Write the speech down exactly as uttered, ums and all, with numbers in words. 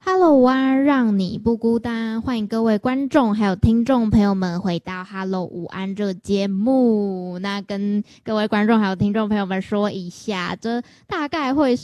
Hello，午安，让你不孤单，欢迎各位观众还有听众朋友们回到 Hello 午安这节目。那跟各位观众还有听众朋友们说一下，这大概会